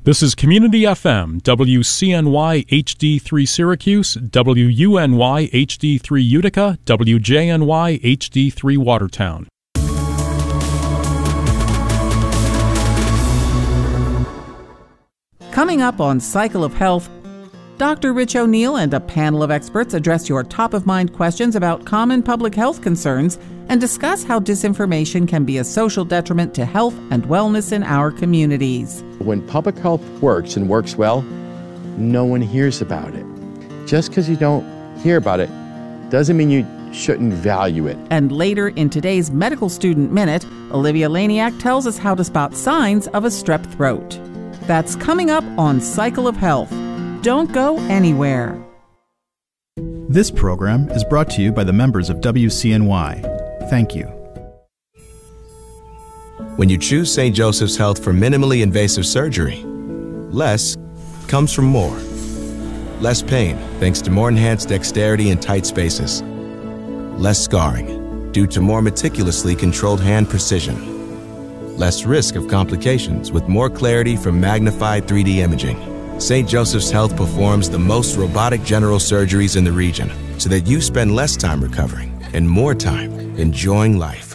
This is Community FM, WCNY HD3 Syracuse, WUNY HD3 Utica, WJNY HD3 Watertown. Coming up on Cycle of Health, Dr. Rich O'Neill and a panel of experts address your top-of-mind questions about common public health concerns and discuss how disinformation can be a social detriment to health and wellness in our communities. When public health works and works well, no one hears about it. Just because you don't hear about it doesn't mean you shouldn't value it. And later in today's Medical Student Minute, Olivia Laniak tells us how to spot signs of a strep throat. That's coming up on Cycle of Health. Don't go anywhere. This program is brought to you by the members of WCNY. Thank you. When you choose St. Joseph's Health for minimally invasive surgery, less comes from more. Less pain thanks to more enhanced dexterity in tight spaces. Less scarring due to more meticulously controlled hand precision. Less risk of complications with more clarity from magnified 3D imaging. St. Joseph's Health performs the most robotic general surgeries in the region so that you spend less time recovering and more time enjoying life.